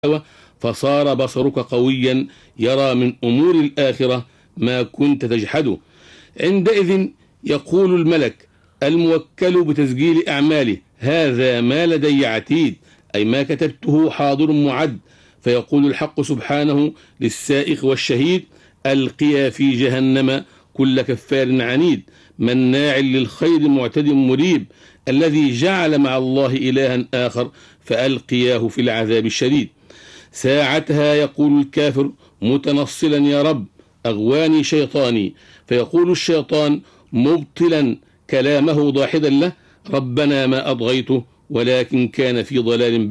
فصار بصرك قويا يرى من أمور الآخرة ما كنت تجحده. عندئذ يقول الملك الموكل بتسجيل أعماله: هذا ما لدي عتيد، أي ما كتبته حاضر معد. فيقول الحق سبحانه للسائق والشهيد: ألقيا في جهنم كل كفار عنيد مناع للخير معتد مريب، الذي جعل مع الله إلها آخر فألقياه في العذاب الشديد. ساعتها يقول الكافر متنصلا: يا رب أغواني شيطاني. فيقول الشيطان مبطلا كلامه ضاحدا له: ربنا ما أطغيته ولكن كان في ضلال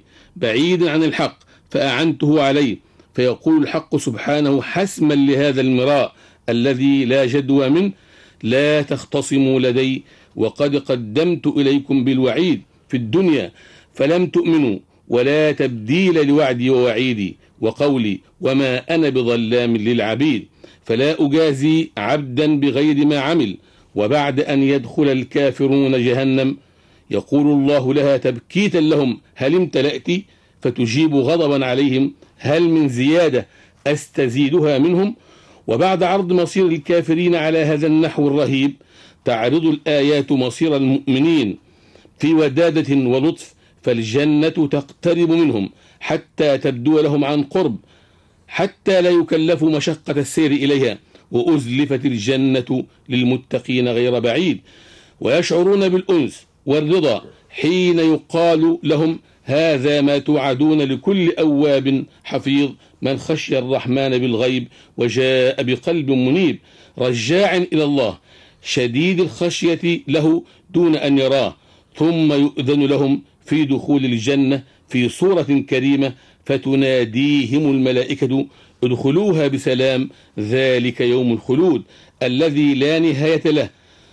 بعيد عن الحق فأعنته عليه. فيقول الحق سبحانه حسما لهذا المراء الذي لا جدوى منه: لا تختصموا لدي وقد قدمت إليكم بالوعيد في الدنيا فلم تؤمنوا، ولا تبديل لوعدي ووعيدي وقولي وما أنا بظلام للعبيد. فلا أجازي عبدا بغير ما عمل. وبعد أن يدخل الكافرون جهنم يقول الله لها تبكيتا لهم: هل امتلأت؟ فتجيب غضبا عليهم: هل من زيادة أستزيدها منهم؟ وبعد عرض مصير الكافرين على هذا النحو الرهيب تعرض الآيات مصير المؤمنين في ودادة ولطف، فالجنة تقترب منهم حتى تبدو لهم عن قرب، حتى لا يكلفوا مشقة السير إليها. وأزلفت الجنة للمتقين غير بعيد، ويشعرون بالأنس والرضا حين يقال لهم: هذا ما توعدون لكل أواب حفيظ من خشي الرحمن بالغيب وجاء بقلب منيب رجاع إلى الله شديد الخشية له دون أن يراه. ثم يؤذن لهم في دخول الجنة في صورة كريمة فتناديهم الملائكة: ادخلوها بسلام ذلك يوم الخلود الذي لا نهاية له.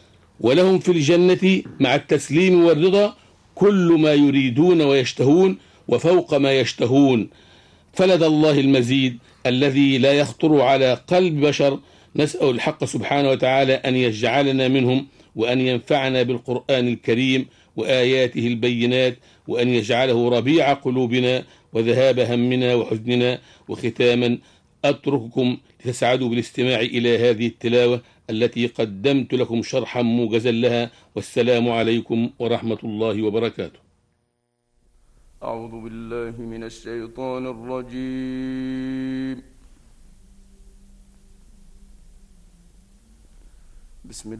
ولهم في الجنة مع التسليم والرضا كل ما يريدون ويشتهون وفوق ما يشتهون، فلدى الله المزيد الذي لا يخطر على قلب بشر. نسأل الحق سبحانه وتعالى أن يجعلنا منهم، وأن ينفعنا بالقرآن الكريم وآياته البينات، وأن يجعله ربيع قلوبنا وذهاب همنا وحزننا. وختاما أترككم لتسعدوا بالاستماع إلى هذه التلاوة التي قدمت لكم شرحا موجزا لها، والسلام عليكم ورحمة الله وبركاته. أعوذ بالله من الشيطان الرجيم. بسم